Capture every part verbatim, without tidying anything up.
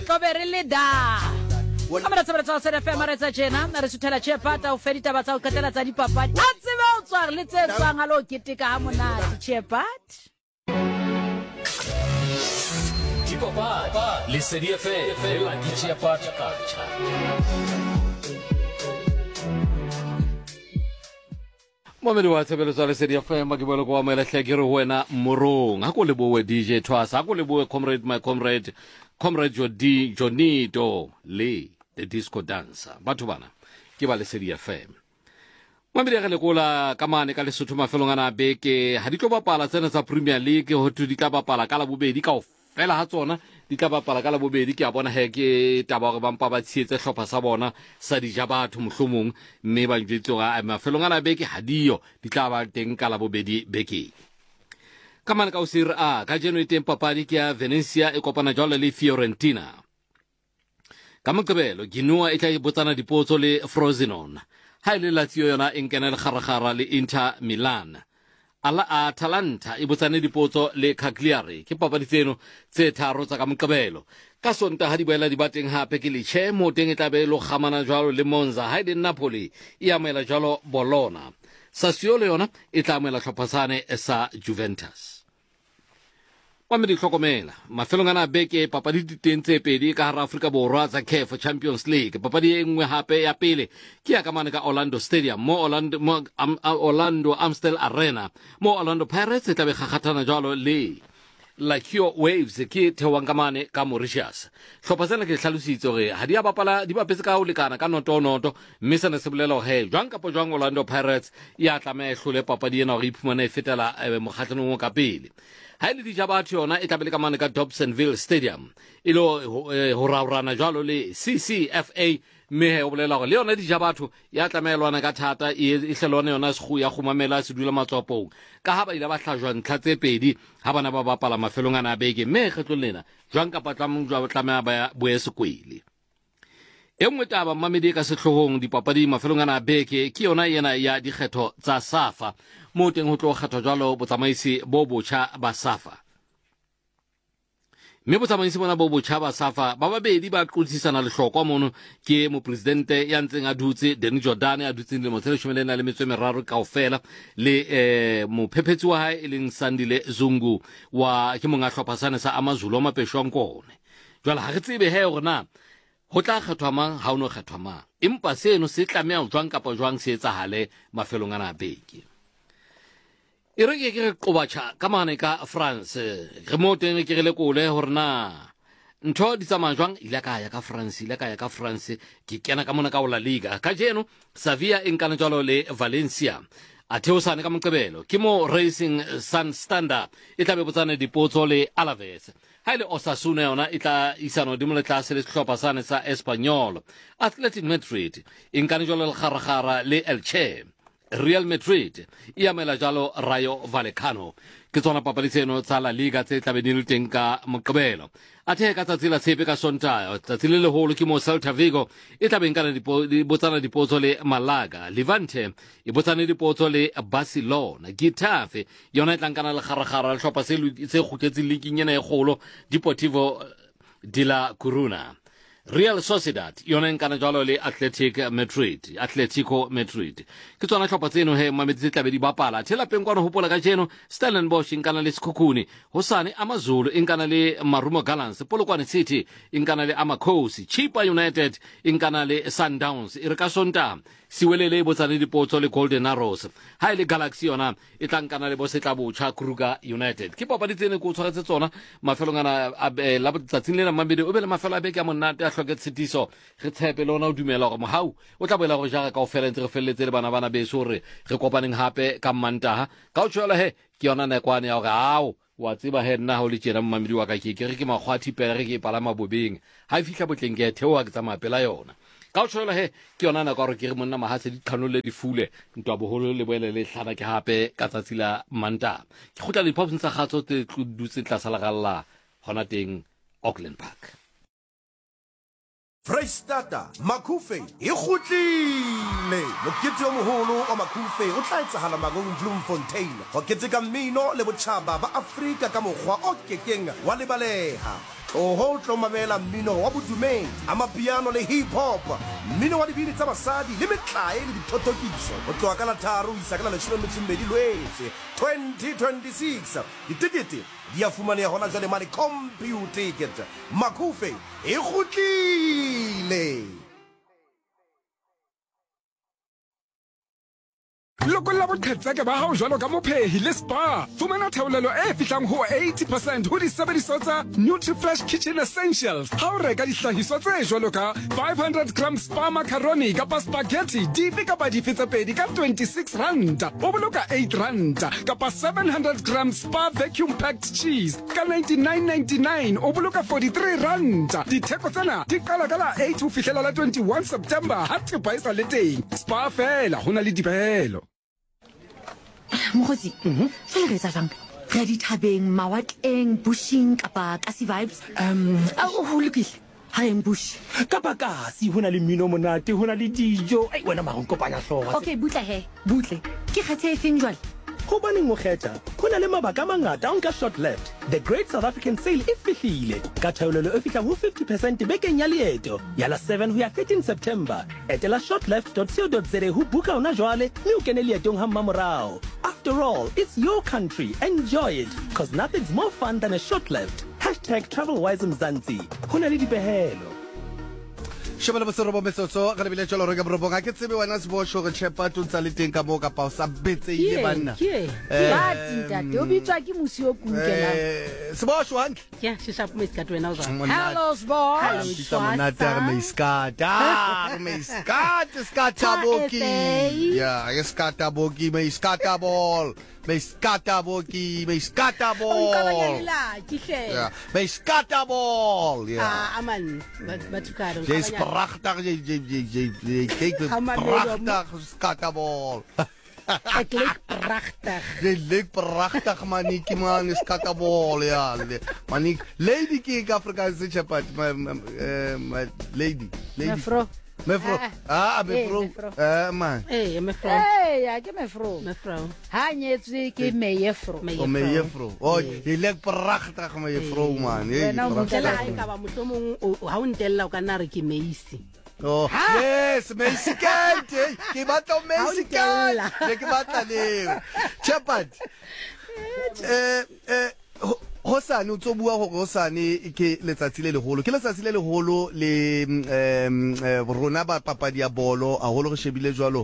Toberele da. Kamera tsebetsa tsa S F M re tsa jena re suthela Chepata o fedita ba tsa o katela tsa dipapadi a tsebe o tswang le tse tswang a lo keteka ha monate Chepat Dipapadi le S F M la di Chepata culture. Momedi wa tsebelo tsa lesedi ya fema ke bolo kwa mele hlekere wena morong ha ko le bowe D J Twasa ha ko le bowe comrade my comrade comrade Jodi Jonito le the disco dancer batho bana ke ba lesedi ya fema momedi ga le kola kamane ka lesotho mafelong ana beke ha di tlo bapala tsena tsa Premier League ho tu di ka bapala ka la bobedi ka fela ha tsona di ka bapala ka la bobedi ke a bona he ke taba gore bampa ba tsietse hlopha sa bona sa di ja batho mohlomong mme ba njetse ga mafelong ana beke ha dio di tla ba teng ka la bobedi beke kamane ka o sir a ka jeno iteng papadi ke ya Venezia e kopana jwale le Fiorentina ka moqebelo Genoa e tla botsana dipotso le Frosinone ha ile Lazio yona e nkena le kharagara le Inter Milan ala Atalanta e botsane dipotso le Cagliari ke papadi tseno tse tharo tsa ka moqebelo ka sonta ha di boela di bateng hape ke le che mo teng e tla be lo kgamana jwalo le Monza ha ile Napoli e amela jwalo Bologna Sassuolo yona e tla amela hlophatsane sa Juventus wa me di hlokomela mafelong ana beke papadi di teng tse pedi ka hara Afrika Borwa tsa C A F Champions League papadi e nngwe hape ya pele ke ya kamane ka Orlando Stadium mo Orlando mo um, Orlando Amstel Arena mo Orlando Pirates e tla be gagathana jwalo le Lazio Waves ke thewang kamane ka Mauritius hlopha tsena ke hlalositse gore ha di a bapala di bapetse ka ho lekana ka noto noto mme sena se bolela ho he jwang kapo jwang Orlando Pirates ya tlameha hlole papadi ena gore iphumana e fetela mokgatlong o ka pele ha ile di ja batho yona e tla be le kamane ka Dobsonville Stadium ilo ho raurana jwalo le C C F A mme o bolela gore le yona di ja batho ya tlameelwana ka thata e hlelwane yona se go ya go mamela se dula matswapong ka ha ba ile ba hlajwa ntlha tse pedi ha bana ba bapala mafelong ana beke mme kgetlo lena jwang kapa tlamong jwa tlameha ba boe sekwele e nngwe taba mamedi ka sehlohong dipapadi mafelong ana beke ke yona yena ya dikgetho tsa SAFA mo teng ho tlo kgetho jwalo botsamaisi bo botjha ba SAFA mme botsamaisi bona bo botjha ba SAFA ba babedi ba qotsisana le hlokwa mono ke mo presidente ya ntseng a dutse Danny Jordan a dutseng le mo tshebeleng le metso meraro kaofela le eh mo phephetsi wa hae e leng Sandile Zungu wa ke monga hlopha sana sa AmaZulu a mapeshwang kone jwale ha re tsebe he hore na ho tla kgethwa mang ha ono kgethwa mang empa seno se tlameha jwang kapa jwang se etsahale mafelong ana beke e re ke re qobatša ka mane ka France re mo teng ke re le kole hore na ntho di tsamaya jwang ile ka ya ka France ile ka ya ka France ke kena ka mona ka La Liga ka jeno Sevilla e nkana jwalo le Valencia a theosane ka moqebelo ke mo Racing Sun Standard e tla be botsane dipotso le Alaves ha ile Osasuna yona e tla isano di mo le tlase le hlopha sane sa Espanyol Athletic Madrid e nkana jwalo le kharagara le Elche Real Madrid e amela jalo Rayo Vallecano ke tsona papadi tseno tsa La Liga tse tla be di le teng ka moqebelo a the ka tsatsi la tshepe ka Sontaga tsatsi le leholo ke mo Celta Vigo e tla beng kana di botsana dipotso le Malaga Levante e botsana dipotso le Barcelona Getafe yona e tlankana le kharagara le hlopha se se khutletseng league ena e kgolo Deportivo de la Coruna Real Sociedad yona nkana jwalo le Athletic Madrid Atletico Madrid ke tsona hlopha tseno he mametsi tla be di bapala thela peng kwano hopola ka jeno Stellenbosch nkana le Sekhukhune hosane AmaZulu nkana le Marumo Gallants Polokwane City nkana le Amakhosi Chippa United nkana le Sundowns e re ka Sontaga siwelele e botsane dipotso le Golden Arrows ha ile Galaxy yona e tlankana le Bosetla Botjha Kruger United ke papadi tsene go tshwaretse tsona mafelong ana la tsatsing lena mabedi o be le mafelo a beke ya monate a hloke tshitiso re tshepe lona o dumela gore mohau o tla boela go jaga ka ofela ntse re felletse le bana bana beso re re kopaneng hape ka Mantaha ka o tshwela he ke yona nekwane ya gore ao wa tseba he nna ho le tjena mmamedi wa ka ke ke re ke makgwathi pele re ke palama bobeng ha e fihla botleng ke theoa ke tsamaya pela yona ka o tshwela he ke yona na ka gore ke re monna mahatse di tlhanole di fule ntwa boholo le boele le hlana ke hape ka tsatsi la Mantaha ke khutla di pop ntsa khatso te dutse tla sala galla hona teng Auckland Park Freistata Makhufe e kgutlile mokete o moholo wa Makhufe o tla etsahala Magong Bloemfontein go keteka mmino le botjhaba ba Afrika ka mokgwa o kekeng wa lebaleha o ho tlo mamela mmino wa bodumedi amapiano le hip hop mmino wa dibini tsa basadi le metlae le dithotokiso go tloa ka la tharo isa ka la leshome le metso e mmedi Lwetse twenty twenty-six ditikete di a fumaneha hona jwale mane computer ticket Makufe e kgutlile. Loko la boqhetseke ba hao jwalo ka mophehi le spa fumana theolelo e fihlang ho eighty percent ho disebediswa tsa NutriFresh Kitchen Essentials ha o reka dihlahiswa tse jwalo ka five hundred grams spa macaroni kapa spaghetti dife kapa dife tse pedi ka twenty-six rand o boloka eight rand kapa seven hundred grams spa vacuum packed cheese ka ninety-nine ninety-nine o boloka forty-three rand. Ditheko tsena di qala ka la eight ho fihlela la twenty-one September ha thepa e sa le teng spa fela hona le dipehelo. Mokgotsi, jwale re etsa jwang? Re di thabeng, mawatleng, bushing kapa kasi vibes. Um, ho lokile. Ha eng bush. Kapa kasi hona le mmino monate, hona le dijo. Ai wena ma go kopanya hlooho. Okay, butle he. Butle. Ke kgethe e feng jwale? Hobaneng mo kgetha? Hona le mabaka a mangata a nka short left. The Great South African Sale e fihlile. Ka theolelo e fihlang ho fifty percent bekeng ya leeto. Ya la seven ho ya thirteen September. Etela shortleft dot co dot za ho buka ona jwale mme o kene leetong ha mmamorao. After all, it's your country. Enjoy it, because nothing's more fun than a short left. Hashtag TravelWise Mzansi. Hona le dipehelo. Shebela bosorobo metsotso ga lebile tsholo re ka borobong a ke tsebe wena se bo sho re chepa tuntsa le teng ka mo ka pa sa betse ile banna ke ba tinta do bitswa ke musi o kunkelang eh se bo sho hantle ya se sa pome ska twena o za Monate. hello sbo Kita monate me iskata me iskata skata boki ya iskata boki me iskata ball me iskata boki me iskata ball ya me iskata ball ya ah aman batukaro Jy is pragtig, jy jy jy jy jy kyk pragtig skata ball. Ek lyk pragtig. Jy lyk pragtig manetjie man, skata ball ja. Manik lady kyk Afrikaanse chapat, my my lady. Lady. Mevrouw. Mevrouw. Ah, mevrouw. Eh man. Eh, mevrouw. Eh, ja, ke mevrouw. Mevrouw. Ha nyetse ke meyevrou. O meyevrou. O, jy lyk pragtig meyevrou man. Jy. Nou moet jy hy ka ba mohlomong ha o ntella o kana re ke meisi. Oh, yes, Mexican. Ke batla Mexican. Ke batla le. Chapat. Eh eh Hosane o tsobua go Hosane ke letsatsi le legolo ke letsatsi le legolo le em rona ba papadi ya bolo a holo go shebile jwalo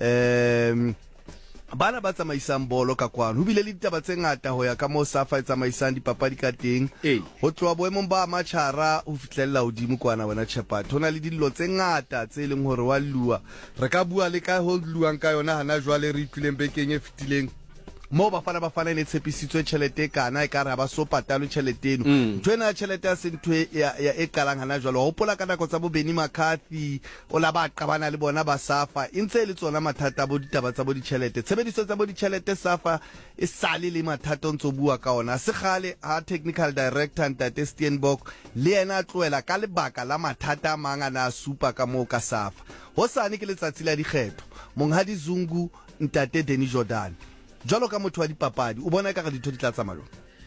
em bana ba tsamaisang bolo ka kwano ho bile le ditaba tse ngata ho ya ka mo Safa e tsamaisang dipapadi ka teng ho tloa boemong ba matshara ho fitlhella hodimo kwana wena Chepat hona le dillo tse ngata tse leng hore wa lua re ka bua le ka ho luang ka yona hana jwale re itlileng bekeng e fitileng mo ba fana ba fana le tshepisitswe tšhelete kana e ka ra ba so patalo tšhelete eno ntwena tšhelete ya sentwe ya e kalang hana jwalo ho pola ka nako tsa bo Benny McCarthy o la ba qabana le bona ba Safa intse le tsona mathata bo ditaba tsa bo ditšhelete tshebediso tsa bo ditšhelete Safa e sale le mathata ntso bua ka ona se gale ha technical director Ntate Steenbok le ena tloela ka lebaka la mathata manga na super ka mo ka Safa Hosane ke letsatsi la dikgetho Monghadi Zungu Ntate Denny Jordan jalo ka motho wa dipapadi o bona ka ga ditho di tla tsamalo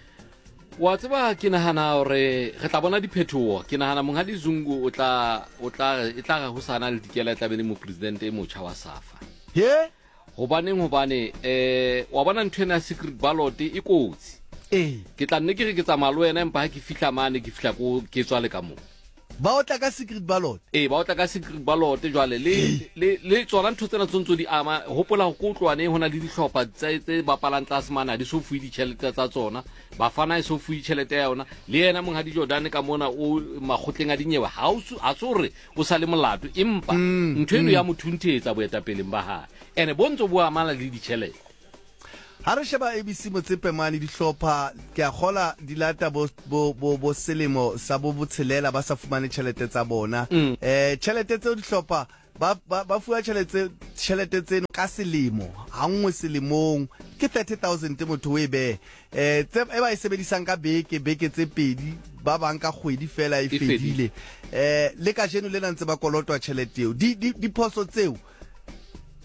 wa tseba ke nahana hore re tla bona diphetoho ke nahana Monghadi Zungu o tla o tla e tla go sana le dikela tla be le mo president e motjha wa Safa he go baneng go bane eh wa bona nthwena secret ballot e kotsi eh ke tla nne ke re ke tsamalo wena empa ha ke fihla mane ke fihla ko ke tswa le ka mo ba o tla ka secret ballot eh ba o tla ka secret ballot jwale le le le tsona ntho tsena tsontso di ama hopola go tlwane hona le dihlopha tse tse bapalang tla semana di so fuwi ditšhelete tsa tsona ba fana e so fuwi tšhelete ya yona le yena Monghadi Jordan ka mona o magotleng a dinyewe ha o a tsore o sa le molato empa ntho eno ya mothuntetsa boetapeleng ba ha ene bontso bo amana le ditšhelete ha re sheba A B C Motsepemane dihlopha ke a gola dilata bo bo bo selemo sa bo botshelela ba sa fumane tšhelete tsa bona eh tšhelete tse dihlopha ba ba fuwa tšhelete tšhelete tseno ka selemo ha nngwe selemong ke thirty thousand motho we be eh tse e ba e sebedisang ka beke beke tse pedi ba bang ka kgwedi fela e fedile eh le ka jeno le nantse ba kolotwa tšhelete eo di di diphoso tseo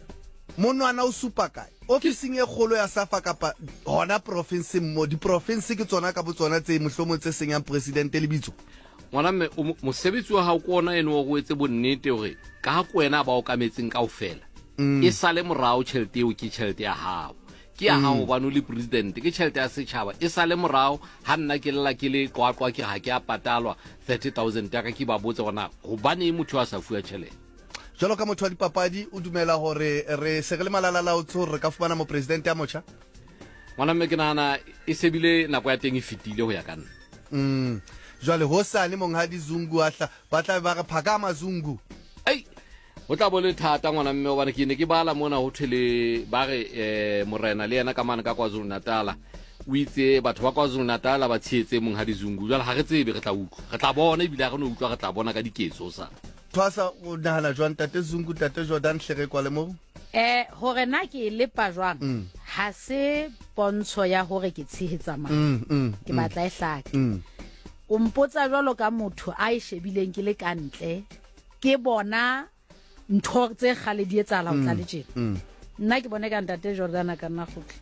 monwana o supa kae officing e kgolo ya SAFA kapa hona province mo di province ke tsona ka botsona tse mohlomo tse senyang president le bitso ngwana mme mosebetsi wa hao kona ene o go etse bonnete hore ka ha kwena ba o kametseng kaofela e sale morao tšhelete o ke tšhelete ya hao ke ya hao ba no le president ke tšhelete ya setšhaba e sale morao ha nna ke lla ke le qwaqwa ke ha ke a patalwa thirty thousand ya ka ke ba botse gona go bane motho a sa fuwa tšhelete jalo ka motho wa dipapadi o dumela hore re se re le malala o tso re ka fumana mo president ya mocha ngwana mme ke nana e sebile nako ya teng e fitile ho ya ka nna mm jwale hosane monghadi Zungu ahla ba tla ba re phakama Zungu ai o tla bole thata ngwana mme o bana ke ne ke bala mona ho thele ba re eh morena le yena ka mana ka KwaZulu Natal o itse batho ba KwaZulu Natal ba tshietse monghadi Zungu jwale ha re tsebe re tla utlwa re tla bona ebile ga re no utlwa re tla bona ka diketso sa twasa o nahana jwang tate Zungu tate Jordan hlere kwa le mo eh hore na ke le pa jwang ha se pontsho ya hore ke tshehetsa mang ke batla e hlaka o mpotsa jwalo ka motho a e shebileng ke le ka ntle ke bona ntho tse gale di etsala o tla le tjena nna ke bone ka ntate Jordan ka nna gutla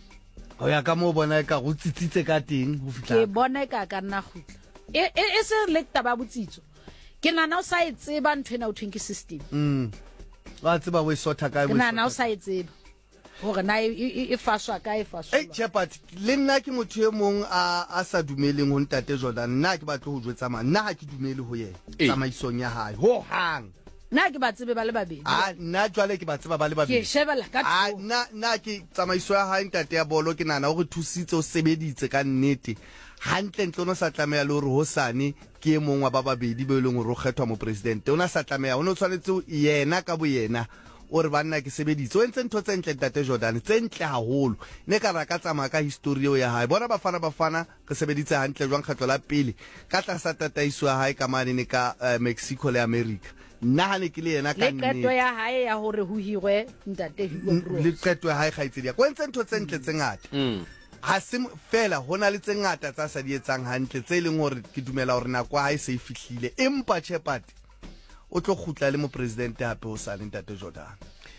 o ya ka mo bona ka go tsitsitse ka teng ho fitla ke bone ka ka nna gutla e e se le taba botsitso ke nana o sa e tseba ntho ena o twinki system mm wa tseba we sotha ka ke nana o sa e tseba hore na e faswa ka e faswa eh chepat le nna ke motho e mong a a sa dumeleng ho ntate Jordan nna ke batlo ho jwetsa ma nna ha ke dumele ho yena tsamaisong ya hae ho hang nna ke ba tsebe ba le babedi ah nna jwale ke ba tseba ba le babedi ke shebela ka ah nna nna ke tsamaiso ya hae ntate ya bolo ke nana o re thusitse o sebeditse ka nnete hantle ntlono sa tlameya le hore hosane ke e mong wa ba babedi be leng hore o kgethwa mo president ona sa tlameya o no tshwanetse yena ka bo yena o re banna ke sebeditse o entse ntho tse ntle tate Jordan tse ntle haholo ne ka ra ka tsamaya ka history ya hae bona bafana bafana re sebeditse hantle jwang kgetlo la pele ka tlasa tataiso ya hae ka mane ne ka Mexico le America nna ha ne ke le yena ka nne le qeto ya hae ya hore ho hirwe ntate Hugo le qeto ya hae ga itsedi ya kwentse ntho tse ntle tse ngata ha se fela hona le tse ngata tsa sa di etsang hantle tse leng hore ke dumela hore nako ha e se e fihlile empa Chepati o tlo khutla le mo president hape o sa le ntate Jordan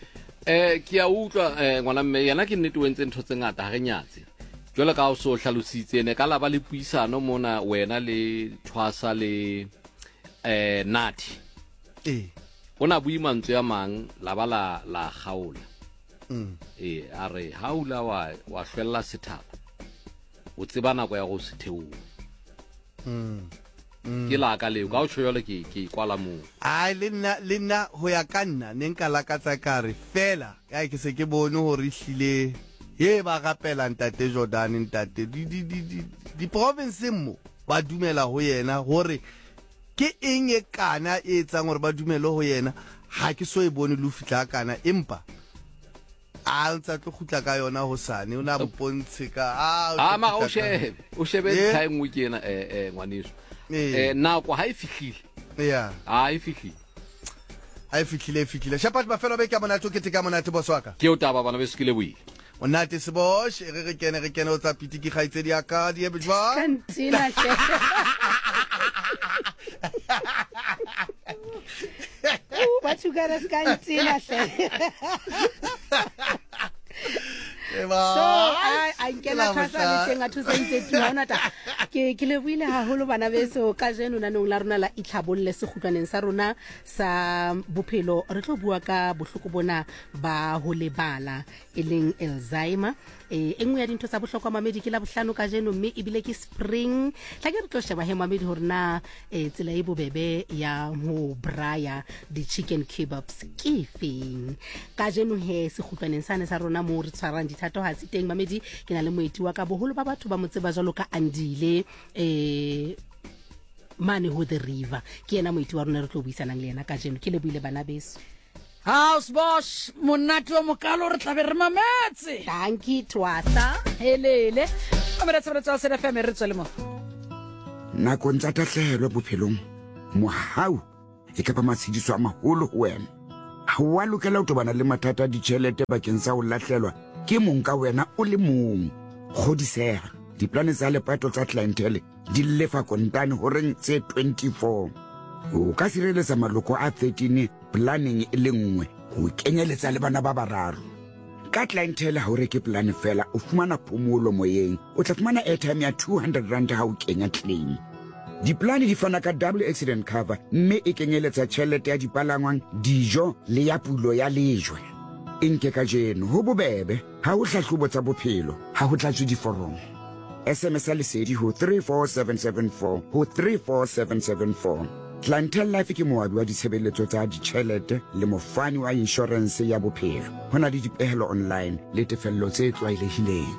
eh ke a utlwa eh ngwana mme yana ke nnete wentse ntho tse ngata ha re nyatse jwale ka o so hlalositse ne ka la ba le puisano mona wena le Thwasa le eh Nathi eh ona buimantswe ya mang la ba la la gaola mm eh a re haula wa wa hlwella sethaba o tseba nako ya go se theoa mm ke la ka leo ka o tshwele ke ke kwala mo ai le nna le nna ho ya ka nna ne nka la ka tsa kare fela ya ke se ke bone hore hlile ye ba gapela ntate Jordan ntate di di di di province mo ba dumela ho yena hore ke eng e kana e tsang hore ba dumele ho yena ha ke so e bone lu fitla kana empa a ntse tlo khutla ka yona ho sane o na bopontshe ka a ma o shebe o shebe tsaeng o kena eh eh ngwaniso eh nako ha e fihlile ya ha e fihlile ha e fihlile fihlile Chepati mafelo be ke mona to ke te ka mona te boswaka ke o taba bana be skile bui o nate se bosh re re kene re kene o tsa piti ki khaitse di aka di e bjwa kantsila she o ba tsugara kantsila she so a nkela khasa le tsenga thusa itse tuna ta ke ke le buile ha holo bana beso ka jeno na nong la rona la itlhabolle se khutwaneng sa rona sa bophelo re tlo bua ka bohloko bona ba ho lebala eleng Alzheimer e engwe ya dintho tsa bohlokwa mamedi ke la bohlano ka jeno mme ibile ke spring tla ke re tlo sheba he mamedi hore na e tsela e bobebe ya ho braya di chicken kebabs ke feng ka jeno he se khutwaneng sa ne sa rona mo re tshwarang dithato ha se teng mamedi ke na le moeti wa ka boholo ba batho ba motse ba jalo ka Andile eh mane ho the river ke yena moeti wa rona re tlo buisanang le yena ka jeno ke le buile bana beso House boss monato mokalo re tlabe re mametse thank you Thwasa helele amara tsebetsa tsa S F M re tswele mo nako ntsa tahlelo bophelong mohau e ka ba matsidiso a maholo ho wena ha wa lokela ho tobana le mathata di tšhelete bakeng sa ho lahlelwa ke mong ka wena o le mong godisega diplane tsa lepato tsa clientele di lefa kontane horeng tse twenty-four o ka sireletsa maloko a thirteen planning e le nngwe ho kenyeletsa le bana ba bararo. Ka clientele ha o reke plan fela o fumana phomolo moyeng, o tla fumana airtime ya two hundred rand ha o kenya claim. Diplane di fana ka double accident cover, mme e kenyeletsa tjhelete ya dipalangwang, dijo le ya pulo ya lejwe. Inke ka jeno ho bobebe ha o hlahlobo tsa bophelo ha ho tlatswe diforomo. S M S lesedi ho three four seven seven four ho three four seven seven four. Clientele Life ke moabi wa ditshebeletso tsa ditjhelete le mofani wa insurance ya bophelo. Ho na le dipehelo online le tefello tse tlwaelehileng.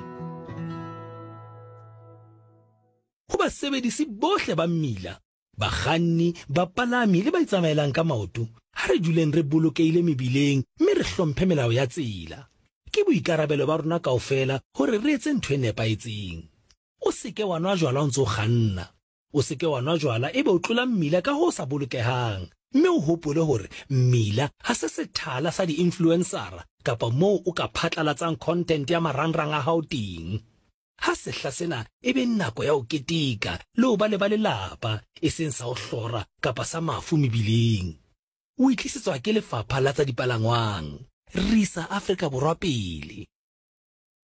Ho basebedisi bohle ba mmila, bakganni, bapalami le ba itsamaelang ka maoto, ha re duleng re bolokehile mebileng mme re hlomphe melao ya tsela. Ke boikarabelo ba rona kaofela hore re etse ntho e nepahetseng. O seke wa nwa jwala o ntse o kganna. O seke wa nwa jwala ebe o tlola mmila ka ho sa bolokehang. Mme o hopole hore mmila ha se sethala sa di-influencera kapa moo o ka phatlalatsang content ya marangrang a hao teng. Ha sehla sena ebe nako ya ho ketika le ho ba le ba lelapa e seng sa ho hlora kapa sa mafu mebileng. O itlisetswa ke Lefapha la tsa Dipalangwang. Risa Afrika Borwa pele.